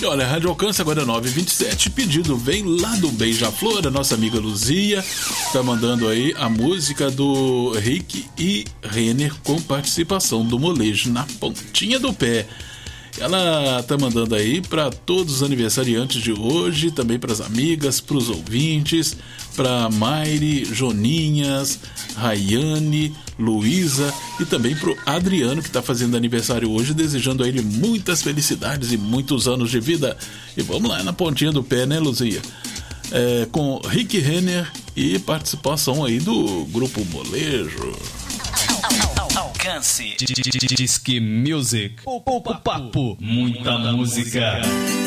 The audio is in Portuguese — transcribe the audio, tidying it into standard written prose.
E olha, a Rádio Alcance agora é 9h27, pedido vem lá do Beija-Flor, a nossa amiga Luzia tá mandando aí a música do Rick e Renner com participação do Molejo na pontinha do pé. Ela tá mandando aí para todos os aniversariantes de hoje, também para as amigas, para os ouvintes, para Maire, Joninhas, Rayane, Luísa e também pro Adriano, que tá fazendo aniversário hoje, desejando a ele muitas felicidades e muitos anos de vida. E vamos lá na pontinha do pé, né, Luzia? Com Rick Renner e participação aí do grupo Molejo. Alcance Disque Music. O papo, muita música.